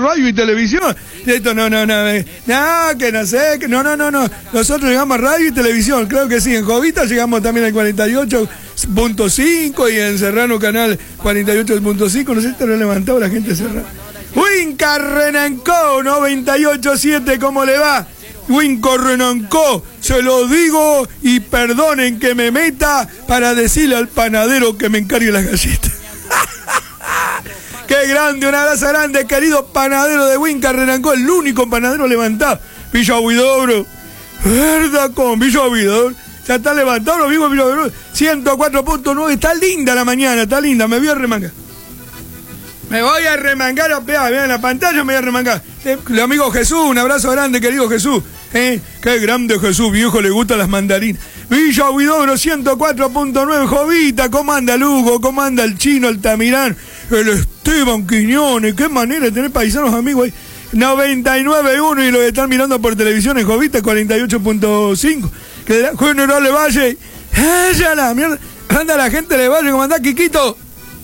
radio y televisión. Esto no, que no sé, que no. Nosotros llegamos a radio y televisión, claro que sí. En Jovita llegamos también al 48.5 y en Serrano Canal 48.5. No sé si te lo he levantado la gente de Serrano. Winca Renancó 98.7, ¿cómo le va? Winco Renancó, se lo digo y perdonen que me meta para decirle al panadero que me encargue las galletas. ¡Qué grande! Un abrazo grande, querido panadero de Winca Renancó, el único panadero levantado. Villa Huidobro, ¿verdad? Con Villa Huidobro, ya está levantado, lo vivo en Villa Huidobro, 104.9, está linda la mañana, está linda, me voy a remangar. Me voy a remangar, vean en la pantalla, me voy a remangar. El amigo Jesús, un abrazo grande, querido Jesús. Qué grande Jesús, viejo, le gustan las mandarinas. Villa Huidobro, 104.9, Jovita, ¿cómo anda Lugo? ¿Cómo anda el Chino, el Tamirán, el Esteban Quiñones? Qué manera de tener paisanos amigos ahí. 99.1 y lo están mirando por televisión en Jovita, 48.5. General de Valle, ella la mierda. Anda la gente de Valle, ¿cómo anda Quiquito?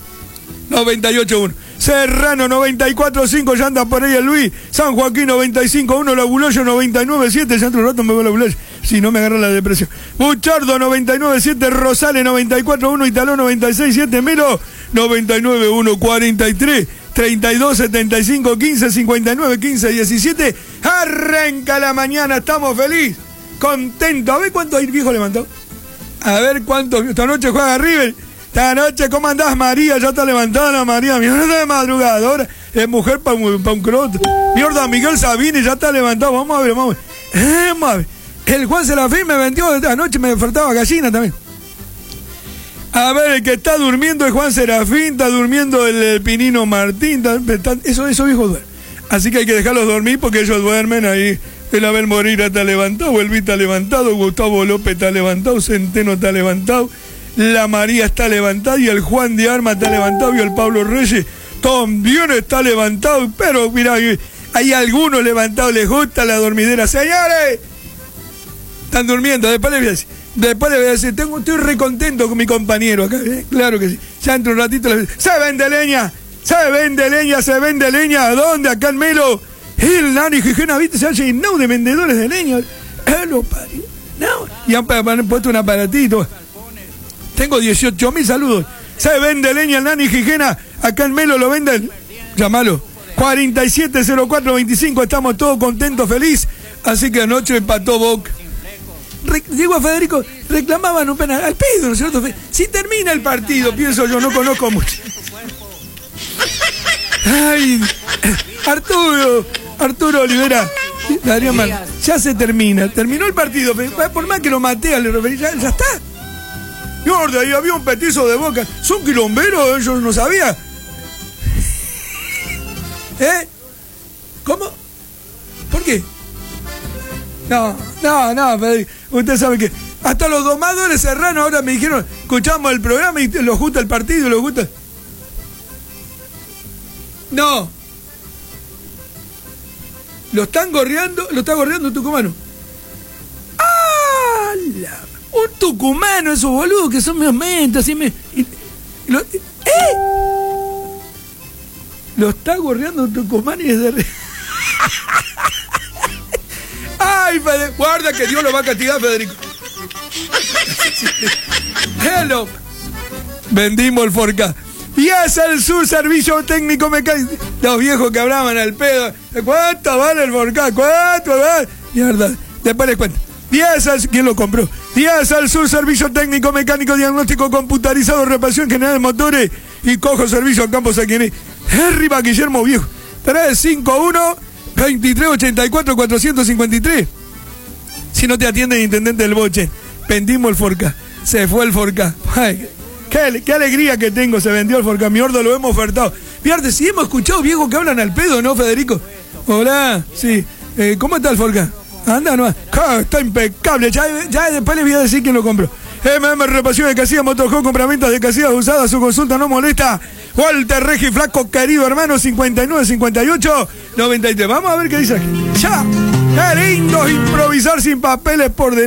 98.1. Serrano 94.5, ya anda por ahí el Luis. San Joaquín 95.1, la Buloyo 99.7, ya otro rato me voy a la Buloyo, si no me agarra la depresión. Buchardo 99.7, Rosales 94.1, Italó 96.7, Melo 99.1, 43, 32, 75, 15, 59, 15, 17. Arranca la mañana, estamos felices, contentos. A ver cuánto hay viejo levantado. A ver cuánto. Esta noche juega River. Esta noche, ¿cómo andás, María? Ya está levantada la María. Mierda de madrugadora. Es mujer para un croto. Mierda, Miguel Sabini ya está levantado. Vamos a ver. Vamos a ver. El Juan Serafín me vendió anoche, me faltaba gallina también. A ver, el que está durmiendo es Juan Serafín, está durmiendo el Pinino Martín. Eso viejo duerme. Así que hay que dejarlos dormir porque ellos duermen ahí. El Abel Moreira está levantado, Elvi está levantado, Gustavo López está levantado, Centeno está levantado, la María está levantada y el Juan de Arma está levantado y el Pablo Reyes también está levantado. Pero mira, hay algunos levantados, les gusta la dormidera. Señores, están durmiendo. Después les voy a decir, estoy recontento con mi compañero acá. Claro que sí. Ya entre un ratito les voy a decir, se vende leña. ¿A dónde? Acá en Melo. El Nani Gijena, ¿viste? Se ha llenado de vendedores de leña. Lo parió. No. Y han puesto un aparatito. Tengo 18.000 saludos. Se vende leña el Nani Gijena. Acá en Melo lo venden. Llámalo. 470425. Estamos todos contentos, feliz. Así que anoche empató Boca. Digo a Federico, reclamaban un penal. Al pedo, ¿no es cierto? Si termina el partido, pienso yo, no conozco mucho. Ay, Arturo Olivera, Darío Mar, ya se terminó el partido, por más que lo maté al referir, ya está. Gordo, ahí había un petizo de Boca, son quilomberos, yo no sabía. ¿Cómo? ¿Por qué? No, Federico, usted sabe que hasta los domadores serranos ahora me dijeron, escuchamos el programa y les gusta el partido y les gusta. No. Lo está gorreando un tucumano. ¡Ah! Un tucumano, esos boludos que son medio mentos, así lo está gorreando un tucumano y es de... ¡Ay, Federico! Guarda que Dios lo va a castigar, Federico. Hello. Vendimos el Forca. Y es el Sur Servicio Técnico Mecánico. Los viejos que hablaban al pedo. ¿Cuánto vale el Forca? ¿Cuánto vale? Mierda. Después les cuento. ¿Quién lo compró? 10 al Sur Servicio Técnico Mecánico Diagnóstico Computarizado, Reparación General de Motores y Cojo Servicio a Campos Saquianí. Arriba Guillermo Viejo. 351-2384-453. Si no te atiende el intendente del Boche, vendimos el Forca. Se fue el Forca. Ay, qué alegría que tengo, se vendió el Forca. Mi ordo lo hemos ofertado. Fíjate, si hemos escuchado viejos que hablan al pedo, ¿no, Federico? Hola, sí. ¿Cómo está el Forca? Anda, no. Está impecable. Ya después les voy a decir quién lo compró. Reparación de casillas, motorhome, compraventas de casillas usadas, su consulta no molesta. Walter Regi, flaco, querido hermano, 5958-93. Vamos a ver qué dice aquí. ¡Ya! ¡Qué lindo improvisar sin papeles por delante!